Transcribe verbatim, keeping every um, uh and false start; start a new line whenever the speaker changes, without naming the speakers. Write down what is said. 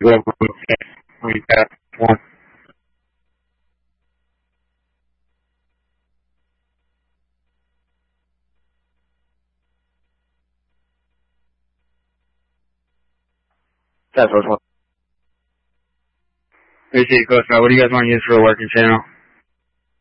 one. Test first one. Hey, Coach, what do you guys want to use for a working channel?